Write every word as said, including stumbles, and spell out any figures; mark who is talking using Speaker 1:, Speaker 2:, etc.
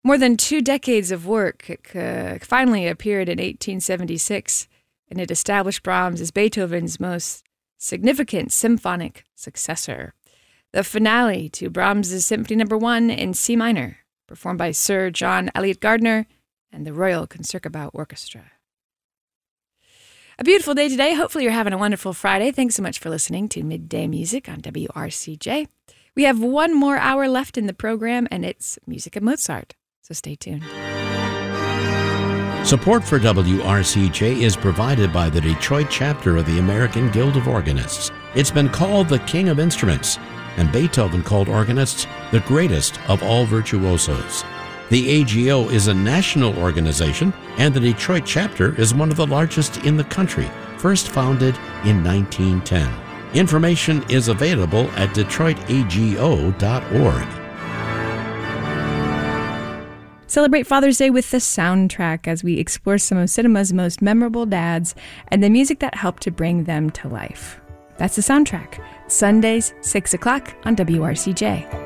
Speaker 1: More than two decades of work uh, finally appeared in eighteen seventy-six, and it established Brahms as Beethoven's most significant symphonic successor. The finale to Brahms' Symphony Number One in C minor, performed by Sir John Eliot Gardiner and the Royal Concertgebouw Orchestra. A beautiful day today. Hopefully you're having a wonderful Friday. Thanks so much for listening to Midday Music on W R C J. We have one more hour left in the program, and it's Music of Mozart, so stay tuned.
Speaker 2: Support for W R C J is provided by the Detroit chapter of the American Guild of Organists. It's been called the King of Instruments, and Beethoven called organists the greatest of all virtuosos. The A G O is a national organization, and the Detroit chapter is one of the largest in the country, first founded in nineteen ten. Information is available at detroit a g o dot org.
Speaker 1: Celebrate Father's Day with the soundtrack as we explore some of cinema's most memorable dads and the music that helped to bring them to life. That's the soundtrack. Sundays, six o'clock on W R C J.